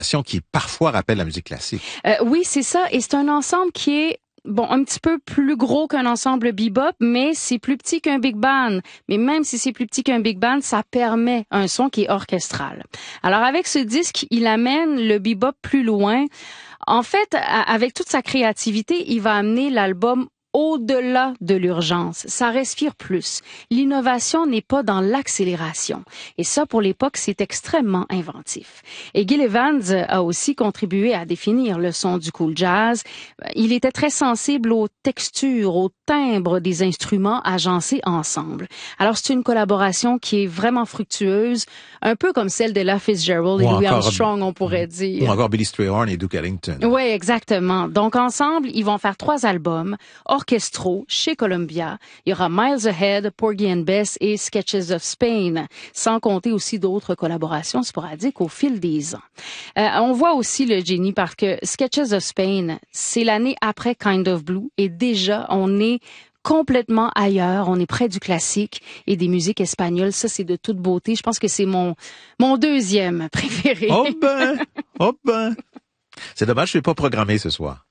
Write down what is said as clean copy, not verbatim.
qui parfois rappelle la musique classique. Oui, c'est ça. Et c'est un ensemble qui est un petit peu plus gros qu'un ensemble bebop, mais c'est plus petit qu'un big band. Mais même si c'est plus petit qu'un big band, ça permet un son qui est orchestral. Alors avec ce disque, il amène le bebop plus loin. En fait, avec toute sa créativité, il va amener l'album au-delà de l'urgence. Ça respire plus. L'innovation n'est pas dans l'accélération. Et ça, pour l'époque, c'est extrêmement inventif. Et Gil Evans a aussi contribué à définir le son du cool jazz. Il était très sensible aux textures, aux timbres des instruments agencés ensemble. Alors, c'est une collaboration qui est vraiment fructueuse, un peu comme celle de Ella Fitzgerald et Louis Armstrong, on pourrait dire. Ou encore Billy Strayhorn et Duke Ellington. Oui, exactement. Donc, ensemble, ils vont faire 3 albums orchestraux chez Columbia. Il y aura Miles Ahead, Porgy and Bess et Sketches of Spain, sans compter aussi d'autres collaborations sporadiques au fil des ans. On voit aussi le génie parce que Sketches of Spain, c'est l'année après Kind of Blue et déjà, on est complètement ailleurs, on est près du classique et des musiques espagnoles, ça c'est de toute beauté. Je pense que c'est mon deuxième préféré. Oh ben! C'est dommage, je ne suis pas programmé ce soir.